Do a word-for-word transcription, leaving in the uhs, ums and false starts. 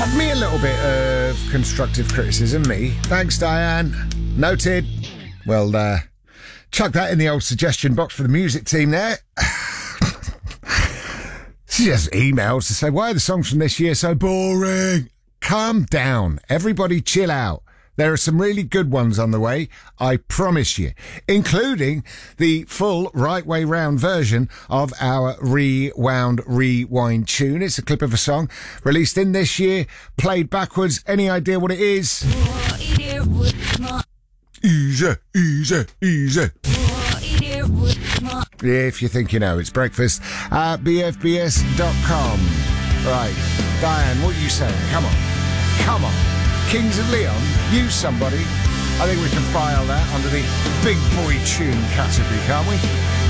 Me a little bit of constructive criticism, me. Thanks, Diane. Noted. Well, uh, chuck that in the old suggestion box for the music team there. She just emails to say, why are the songs from this year so boring? Calm down. Everybody chill out. There are some really good ones on the way, I promise you, including the full right way round version of our Rewound Rewind tune. It's a clip of a song released in this year, played backwards. Any idea what it is? Easy, easy, easy. Yeah, if you think you know, it's breakfast at b f b s dot com. Right, Diane, what are you saying? Come on, come on. Kings of Leon, use somebody. I think we can file that under the big boy tune category, can't we?